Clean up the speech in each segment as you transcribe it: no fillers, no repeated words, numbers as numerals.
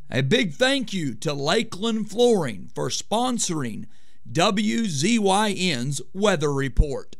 A big thank you to Lakeland Flooring for sponsoring WZYN's Weather Report.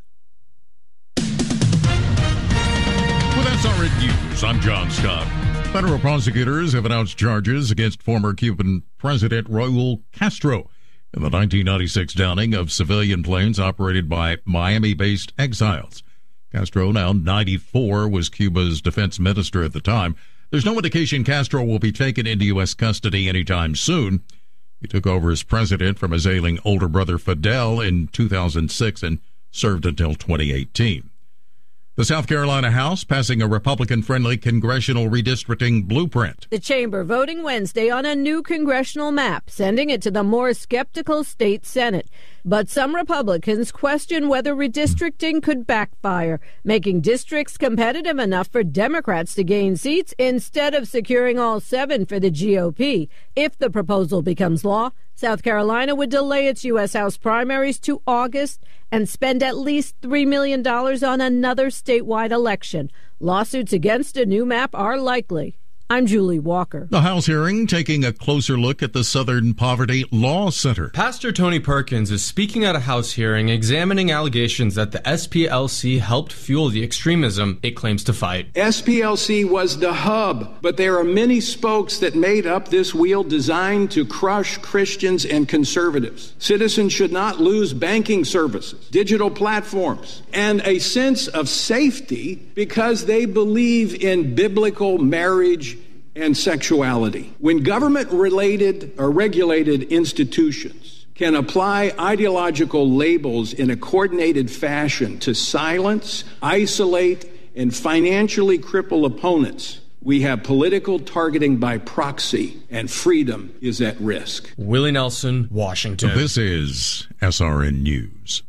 With SRN News, I'm John Scott. Federal prosecutors have announced charges against former Cuban President Raul Castro in the 1996 downing of civilian planes operated by Miami-based exiles. Castro, now 94, was Cuba's defense minister at the time. There's no indication Castro will be taken into U.S. custody anytime soon. He took over as president from his ailing older brother Fidel in 2006 and served until 2018. The South Carolina House passing a Republican-friendly congressional redistricting blueprint. The chamber voting Wednesday on a new congressional map, sending it to the more skeptical state Senate. But some Republicans question whether redistricting could backfire, making districts competitive enough for Democrats to gain seats instead of securing all 7 for the GOP. If the proposal becomes law, South Carolina would delay its U.S. House primaries to August and spend at least $3 million on another statewide election. Lawsuits against a new map are likely. I'm Julie Walker. The House hearing taking a closer look at the Southern Poverty Law Center. Pastor Tony Perkins is speaking at a House hearing examining allegations that the SPLC helped fuel the extremism it claims to fight. SPLC was the hub, but there are many spokes that made up this wheel designed to crush Christians and conservatives. Citizens should not lose banking services, digital platforms, and a sense of safety because they believe in biblical marriage and sexuality. When government-related or regulated institutions can apply ideological labels in a coordinated fashion to silence, isolate, and financially cripple opponents, we have political targeting by proxy, and freedom is at risk. Willie Nelson, Washington. This is SRN News.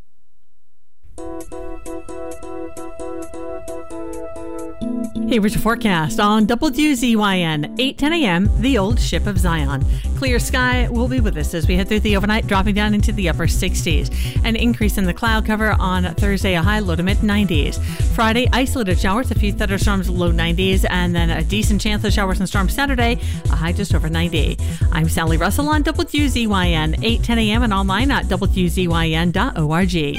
Here's your forecast on WZYN, 8:10 a.m., the old ship of Zion. Clear sky will be with us as we head through the overnight, dropping down into the upper 60s. An increase in the cloud cover on Thursday, a high low to mid 90s. Friday, isolated showers, a few thunderstorms, low 90s, and then a decent chance of showers and storms Saturday, a high just over 90. I'm Sally Russell on WZYN, 8:10 a.m. and online at WZYN.org.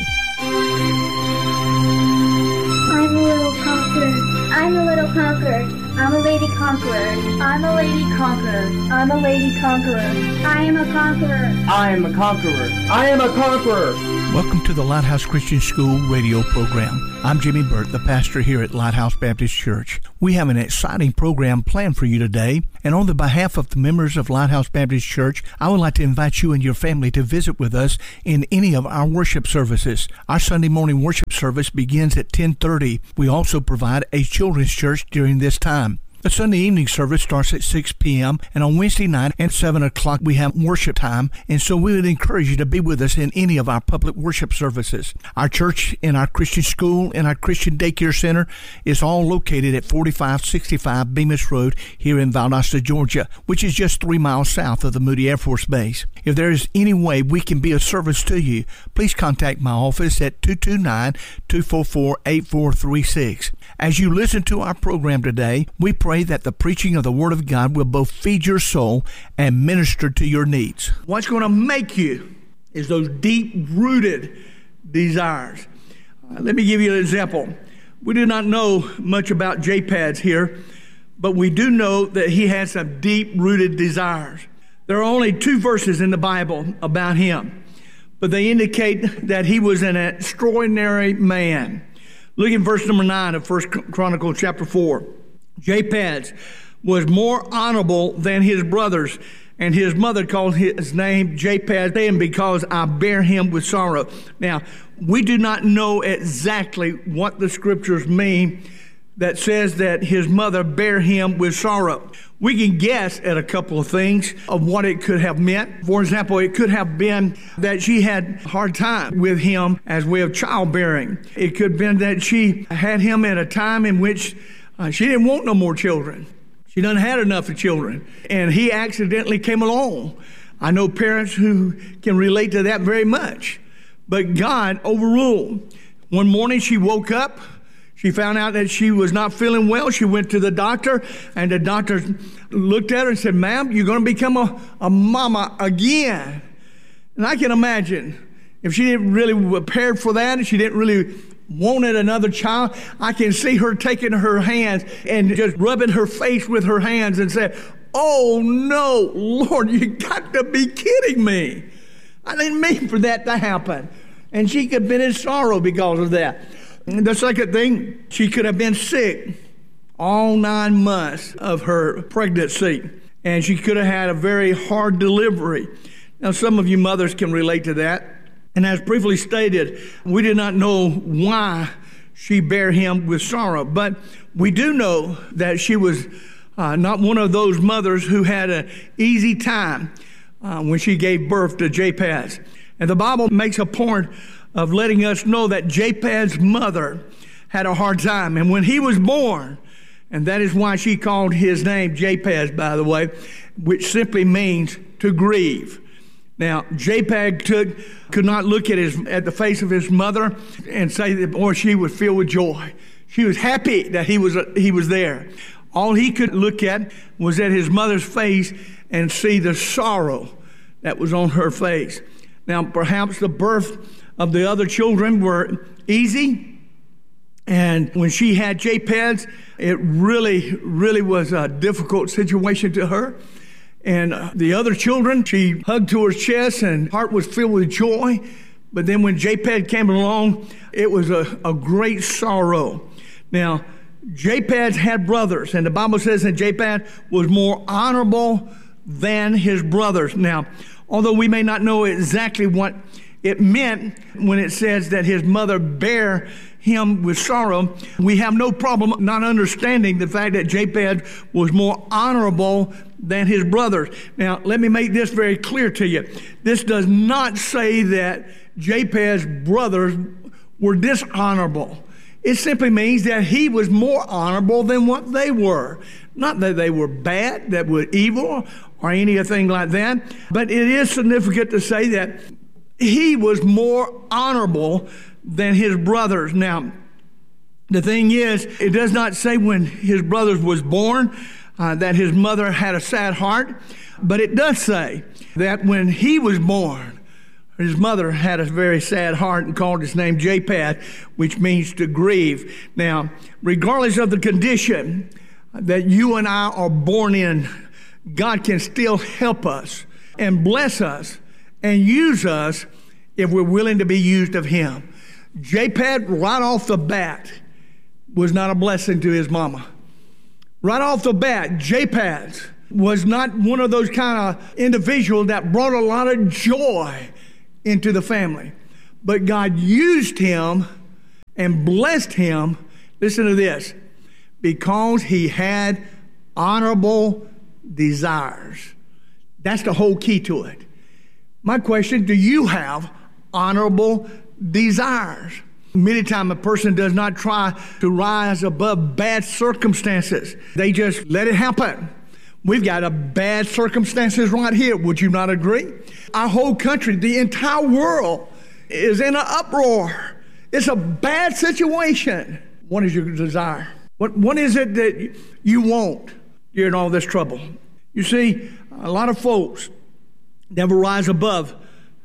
I'm a little conqueror. I'm a little conqueror. I'm a lady conqueror. I'm a lady conqueror. I'm a lady conqueror. I am a conqueror. I am a conqueror. I am a conqueror. Welcome to the Lighthouse Christian School radio program. I'm Jimmy Burt, the pastor here at Lighthouse Baptist Church. We have an exciting program planned for you today, and on the behalf of the members of Lighthouse Baptist Church, I would like to invite you and your family to visit with us in any of our worship services. Our Sunday morning worship service begins at 10:30. We also provide a children's church during this time. The Sunday evening service starts at 6 p.m. and on Wednesday night at 7 o'clock we have worship time, and so we would encourage you to be with us in any of our public worship services. Our church and our Christian school and our Christian daycare center is all located at 4565 Bemis Road here in Valdosta, Georgia, which is just 3 miles south of the Moody Air Force Base. If there is any way we can be of service to you, please contact my office at 229-244-8436. As you listen to our program today, we pray that the preaching of the Word of God will both feed your soul and minister to your needs. What's going to make you is those deep-rooted desires. Let me give you an example. We do not know much about J-Pads here, but we do know that he has some deep-rooted desires. There are only 2 verses in the Bible about him, but they indicate that he was an extraordinary man. Look at verse number 9 of 1 Chronicles chapter 4. J-Pads was more honorable than his brothers, and his mother called his name J-Pads, because I bear him with sorrow. Now, we do not know exactly what the scriptures mean that says that his mother bare him with sorrow. We can guess at a couple of things of what it could have meant. For example, it could have been that she had a hard time with him as way of childbearing. It could have been that she had him at a time in which she didn't want no more children. She done had enough of children, and he accidentally came along. I know parents who can relate to that very much. But God overruled. One morning she woke up. She found out that she was not feeling well. She went to the doctor, and the doctor looked at her and said, "Ma'am, you're going to become a mama again." And I can imagine if she didn't really prepare for that, and she didn't really wanted another child, I can see her taking her hands and just rubbing her face with her hands and saying, "Oh no, Lord, you got to be kidding me. I didn't mean for that to happen." And she could have been in sorrow because of that. And the second thing, she could have been sick all 9 months of her pregnancy. And she could have had a very hard delivery. Now, some of you mothers can relate to that. And as briefly stated, we did not know why she bare him with sorrow. But we do know that she was not one of those mothers who had an easy time when she gave birth to Jabez. And the Bible makes a point of letting us know that Jabez's mother had a hard time. And when he was born, and that is why she called his name Jabez, by the way, which simply means to grieve. Now, Jabez could not look at the face of his mother and say that, boy, she was filled with joy. She was happy that he was there. All he could look at was at his mother's face and see the sorrow that was on her face. Now, perhaps the birth of the other children were easy. And when she had Jabez, it really, really was a difficult situation to her. And the other children, she hugged to her chest and heart was filled with joy. But then when Jabez came along, it was a great sorrow. Now, Jabez had brothers, and the Bible says that Jabez was more honorable than his brothers. Now, although we may not know exactly what it meant when it says that his mother bare him with sorrow, we have no problem not understanding the fact that Jabez was more honorable than his brothers. Now, let me make this very clear to you. This does not say that Jabez's brothers were dishonorable. It simply means that he was more honorable than what they were. Not that they were bad, that were evil, or anything like that, but it is significant to say that he was more honorable than his brothers. Now, the thing is, it does not say when his brothers was born that his mother had a sad heart, but it does say that when he was born, his mother had a very sad heart and called his name Jabez, which means to grieve. Now, regardless of the condition that you and I are born in, God can still help us and bless us and use us if we're willing to be used of him. Jabez, right off the bat, was not a blessing to his mama. Right off the bat, Jabez was not one of those kind of individuals that brought a lot of joy into the family. But God used him and blessed him, listen to this, because he had honorable desires. That's the whole key to it. My question, do you have honorable desires? Many times a person does not try to rise above bad circumstances. They just let it happen. We've got a bad circumstances right here. Would you not agree? Our whole country, the entire world is in an uproar. It's a bad situation. What is your desire? What is it that you want during all this trouble? You see, a lot of folks never rise above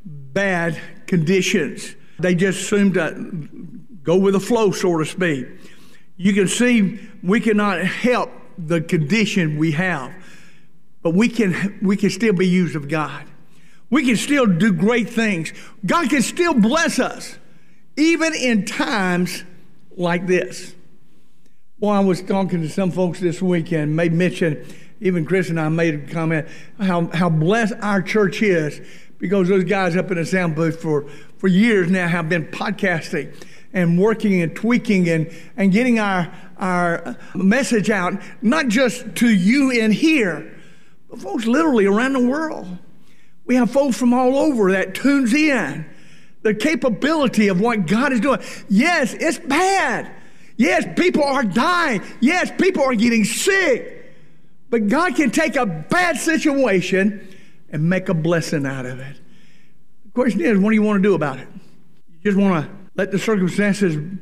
bad conditions. They just seem to go with the flow, so to speak. You can see we cannot help the condition we have, but we can still be used of God. We can still do great things. God can still bless us, even in times like this. Well, I was talking to some folks this weekend, made mention, even Chris and I made a comment, how blessed our church is, because those guys up in the sound booth for years now have been podcasting and working and tweaking and getting our message out, not just to you in here, but folks literally around the world. We have folks from all over that tunes in. The capability of what God is doing. Yes, it's bad. Yes, people are dying. Yes, people are getting sick. But God can take a bad situation and make a blessing out of it. The question is, what do you want to do about it? You just want to let the circumstances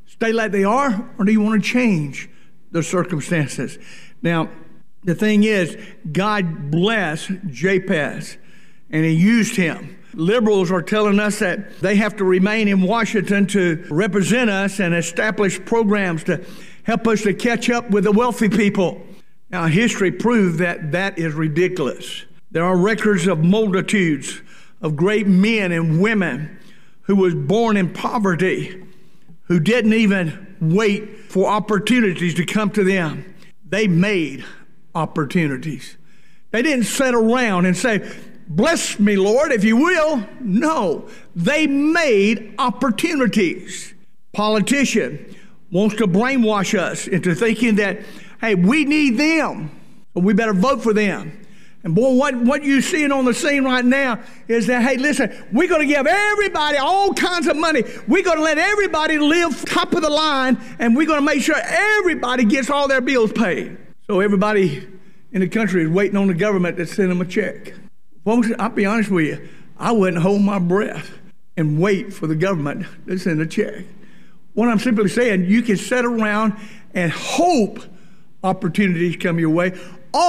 stay like they are, or do you want to change the circumstances? Now, the thing is, God blessed Jabez, and he used him. Liberals are telling us that they have to remain in Washington to represent us and establish programs to help us to catch up with the wealthy people. Now, history proved that that is ridiculous. There are records of multitudes of great men and women who was born in poverty, who didn't even wait for opportunities to come to them. They made opportunities. They didn't sit around and say, bless me, Lord, if you will. No, they made opportunities. Politician wants to brainwash us into thinking that, hey, we need them, so we better vote for them. And boy, what you're seeing on the scene right now is that, hey, listen, we're going to give everybody all kinds of money. We're going to let everybody live top of the line, and we're going to make sure everybody gets all their bills paid. So everybody in the country is waiting on the government to send them a check. Folks, I'll be honest with you, I wouldn't hold my breath and wait for the government to send a check. What I'm simply saying, you can sit around and hope opportunities come your way,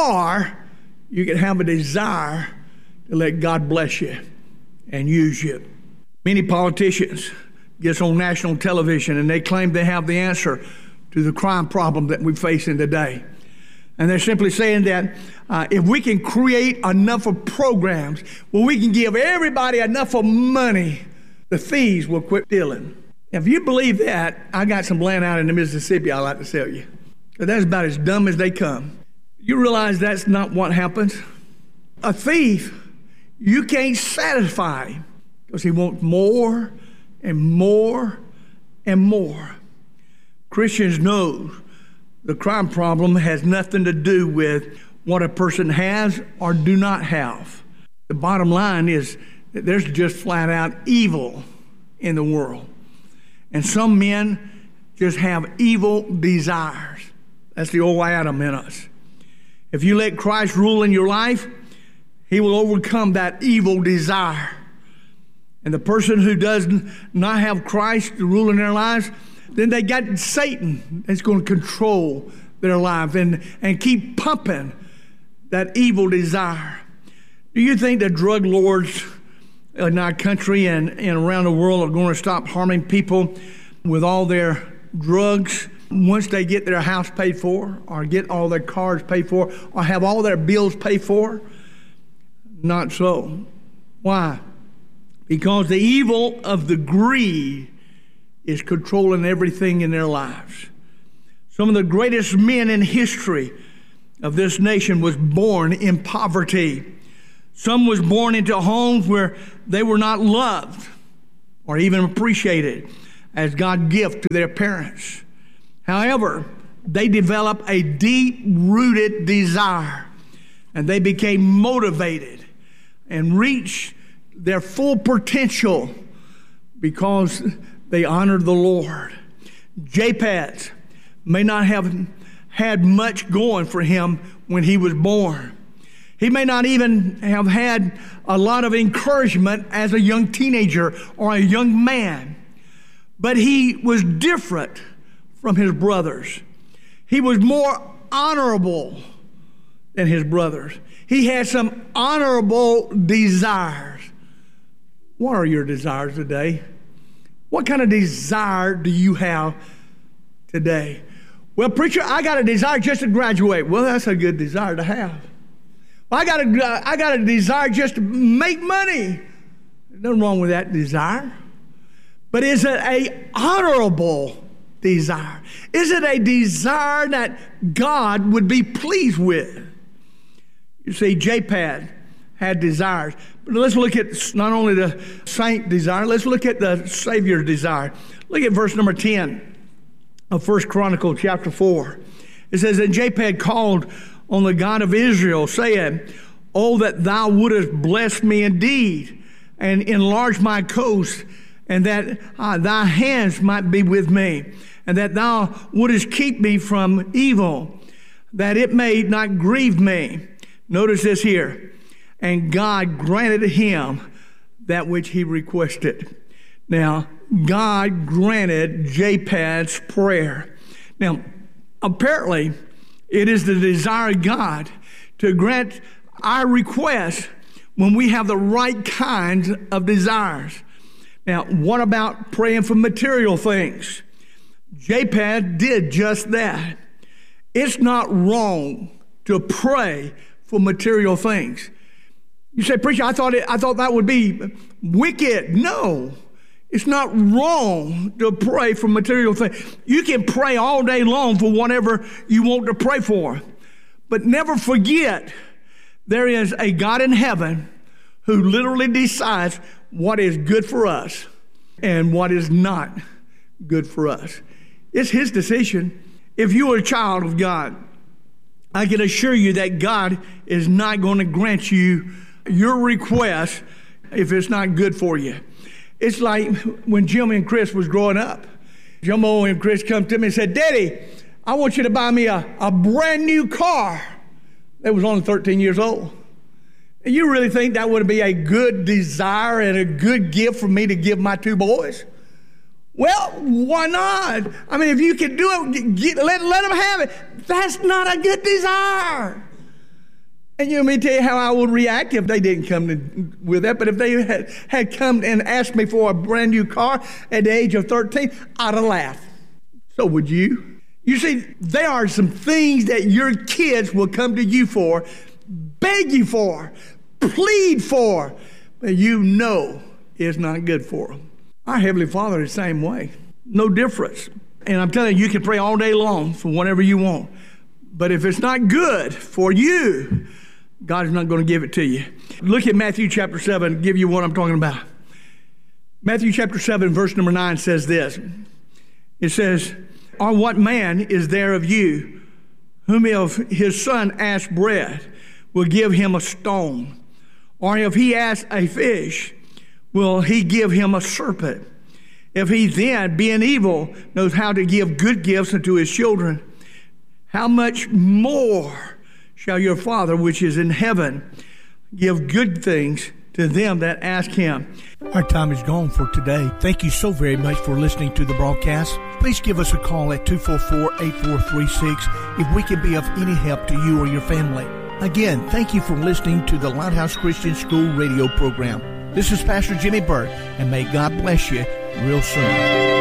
or you can have a desire to let God bless you and use you. Many politicians get on national television and they claim they have the answer to the crime problem that we're facing today. And they're simply saying that if we can create enough of programs where we can give everybody enough of money, the thieves will quit stealing. If you believe that, I got some land out in the Mississippi I'd like to sell you. But that's about as dumb as they come. You realize that's not what happens? A thief, you can't satisfy him because he wants more and more and more. Christians know the crime problem has nothing to do with what a person has or do not have. The bottom line is that there's just flat out evil in the world. And some men just have evil desires. That's the old Adam in us. If you let Christ rule in your life, he will overcome that evil desire. And the person who does not have Christ to rule in their lives, then they got Satan that's going to control their life and keep pumping that evil desire. Do you think the drug lords in our country and around the world are going to stop harming people with all their drugs once they get their house paid for, or get all their cars paid for, or have all their bills paid for? Not so. Why? Because the evil of the greed is controlling everything in their lives. Some of the greatest men in history of this nation was born in poverty. Some was born into homes where they were not loved or even appreciated as God's gift to their parents. However, they developed a deep-rooted desire, and they became motivated and reached their full potential because they honored the Lord. Jabez may not have had much going for him when he was born. He may not even have had a lot of encouragement as a young teenager or a young man, but he was different from his brothers. He was more honorable than his brothers. He had some honorable desires. What are your desires today? What kind of desire do you have today? Well, preacher, I got a desire just to graduate. Well, that's a good desire to have. Well, I got a desire just to make money. There's nothing wrong with that desire. But is it an honorable desire? Is it a desire that God would be pleased with? You see, Jabez had desires. But let's look at not only the saint desire, let's look at the Savior's desire. Look at verse number 10 of 1 Chronicles chapter 4. It says, and Jabez called on the God of Israel, saying, oh, that thou wouldest bless me indeed, and enlarge my coast, and that thy hands might be with me, and that thou wouldest keep me from evil, that it may not grieve me. Notice this here. And God granted him that which he requested. Now, God granted Jabez's prayer. Now, apparently, it is the desire of God to grant our requests when we have the right kinds of desires. Now, what about praying for material things? Jabez did just that. It's not wrong to pray for material things. You say, preacher, I thought that would be wicked. No, it's not wrong to pray for material things. You can pray all day long for whatever you want to pray for. But never forget, there is a God in heaven who literally decides what is good for us and what is not good for us. It's his decision. If you are a child of God, I can assure you that God is not going to grant you your request if it's not good for you. It's like when Jim and Chris was growing up. Jimbo and Chris come to me and said, Daddy, I want you to buy me a brand new car. They was only 13 years old. And you really think that would be a good desire and a good gift for me to give my two boys? Well, why not? I mean, if you can do it, let them have it. That's not a good desire. And let me tell you how I would react if they didn't come with that. But if they had come and asked me for a brand new car at the age of 13, I'd have laughed. So would you? You see, there are some things that your kids will come to you for, beg you for, plead for, but you know it's not good for them. Our Heavenly Father is the same way. No difference. And I'm telling you, you can pray all day long for whatever you want. But if it's not good for you, God is not going to give it to you. Look at Matthew chapter 7, give you what I'm talking about. Matthew chapter 7, verse number 9 says this. It says, or what man is there of you, whom if his son asks bread, will give him a stone? Or if he asks a fish, will he give him a serpent? If he then, being evil, knows how to give good gifts unto his children, how much more shall your Father which is in heaven give good things to them that ask him? Our time is gone for today. Thank you so very much for listening to the broadcast. Please give us a call at 244-8436 if we can be of any help to you or your family. Again, thank you for listening to the Lighthouse Christian School radio program. This is Pastor Jimmy Burt, and may God bless you real soon.